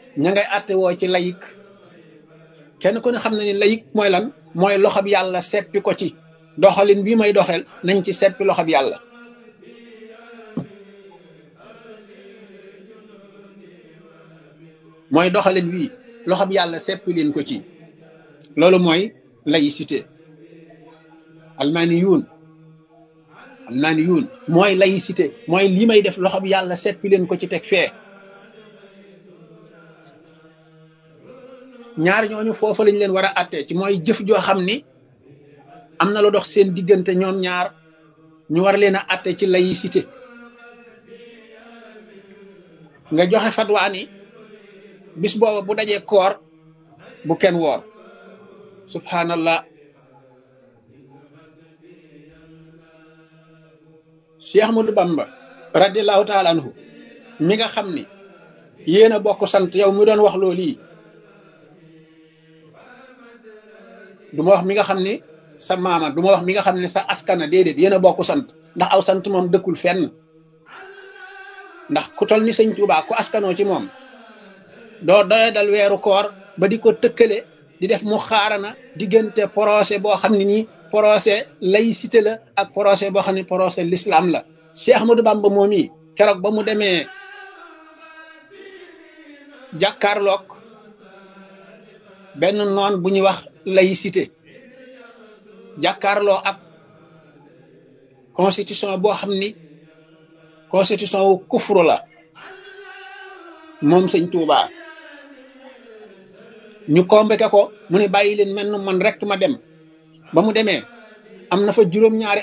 ña ngay àtte woo ci layik kenn ku ne xam na ni layik mooy lan mooy loxob yàlla seppi ko ci doxalin bii may doxel nañ ci seppi loxob yàlla mooy doxalin wii loxob yàlla seppi leen ko ci loolu mooy laïcité almaniyuun mooy laïcité mooy lii may def loxob yàlla seppi leen ko ci teg fee ñaar ñooñu foofu lañ leen war a àttee ci mooy jëf joo xam ni am na lu dox seen diggante ñoom ñaar ñu war leen a àtte ci laïcité nga joxe fatwa ni bis booba bu dajee koor bu kenn woor subhanallah Cheikh Ahmadou Bamba radiallahu taala anhu mi nga xam ni yéen a bokk sant yow mi doon wax loolu yi du ma wax mi nga xam ni sa maama du ma wax mi nga xam ne sa askana déedéet yéen a bokk sant ndax aw sant moom dëkkul fenn ndax ku tol ni sëñ Tuubaa ku askanoo ci moom doo doye dal weeru koor ba di ko tëkkale di def mu xaarana diggante procès boo xam ne nii procès laïcité la ak procès boo xam ne procès l'islam la Cheikh Ahmadou Bamba moom yi keroog ba mu demee jàkkaarloog benn noon bu ñuy wax laïcité jàkkaarloo ak constitution boo xam ni constitution wu kufru la moom sëñ Tuubaa ñu convoqué ko mu ne bàyyi leen mel man rek ma dem ba mu demee am na fa juróom-ñaari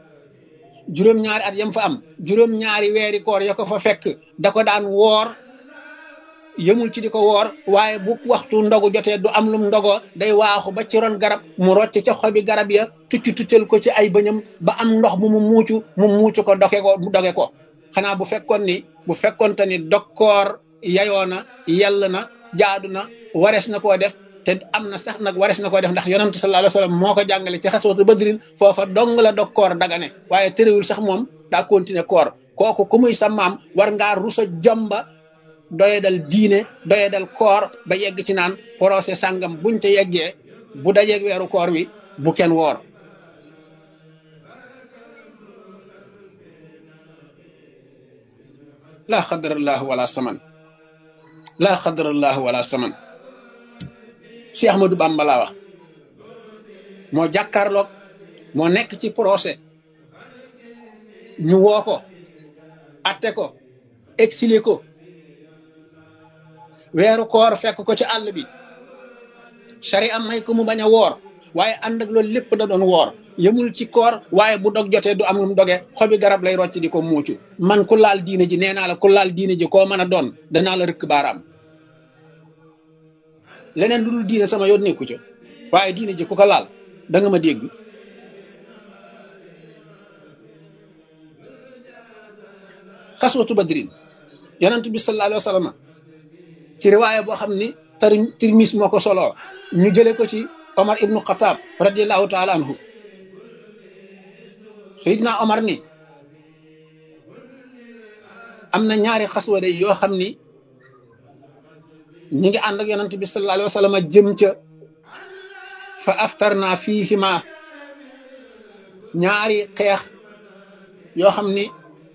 at yam fa am juróom-ñaari weeri koor ya ko fa fekk da ko daan woor yëmul ci di ko woor waaye bu waxtu ndogu jotee du am lum ndogoo day waaxu ba ci ron garab mu rocc ca xobi garab ya tuccal ko ci ay bëñam ba am ndox mu muucu ko doge ko xanaa bu fekkoonte ni dokkoor yayoo na yell na jaadu na warees na koo def te am na sax nag warees na koo def ndax yonent sallallahu alayhi wasallam moo ko jàngale ci xaswatu badrin foofa dong la dokkoor dagane waaye terewul sax moom daa continuer koor kooku ku muy sa maam war ngaa rusa jomba doye dal diine doye dal koor ba yegg ci naan procès sàngam buñ te yeggee bu dajeeg weeru koor wi bu kenn woor laa xadarallahu wala saman laa xadarallahu wala saman Cheikh Ahmadou Bamba laa wax moo jàkkaarloog moo nekk ci procès ñu woo ko atte ko exilé ko weeru koor fekk ko ci àll bi sari am may ko mu bañ a woor waaye ànd ak loolu lépp da doon woor yëmul ci koor waaye bu dog jotee du am lu mu doge xobi garab lay rocc di ko muucu man ku laal diine ji nee naa la ku laal diine ji koo mën a doon danaa la rëkk baaraam leneen lu dul diine sama yoon nekku ca waaye diine ji ku ko laal da nga ma dégg xaswatu badrin yonent bi sallallahu alayhi wa sallam ci riwaaya boo xam ni Tirmis moo ko soloo ñu jële ko ci Omar ibnu Xataab radiallahu taala anhu Seydina Omar ni am na ñaari xaswa day yoo xam ni ñi ngi ànd ak yonent bi sallallahu alayhi wa sallam jëm ca fa aftarna fiihima ñaari xeex yoo xam ni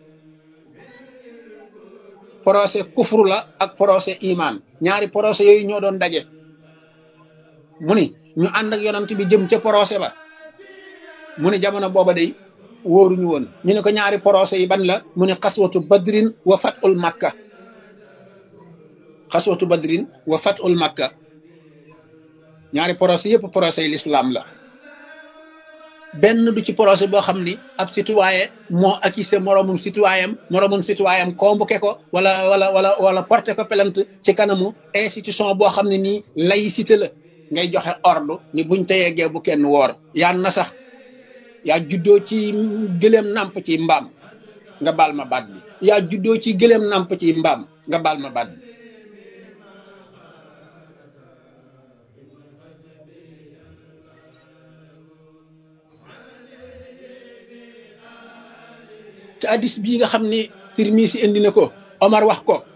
procès kufru la ak procès iman ñaari procès yooyu ñoo doon daje mu ni ñu ànd ak yonent bi jëm ca procès ba mu ni jamono booba day wóoruñu woon ñu ne ko ñaari procès yi ban la mu ne xaswatu badrin wa fatul makka xaswatu badrin wa fatul makka ñaari procès yëpp procès yi l'islam la benn du ci procès boo xam ni ab citoyen moo accusé moromum citoyen convoqué ko wala porté ko plainte ci kanamu institution boo xam ne nii laïcité la ngay joxe ordre ni buñ te yeggee bu kenn woor yaa na sax yaa juddoo ci gëléem nàmp ci mbaam nga baal ma baat bi yaa juddoo ci gëléem nàmp ci mbaam nga baal ma baat bi te hadis bii nga xam ni Tirmisi indi na ko Omar wax ko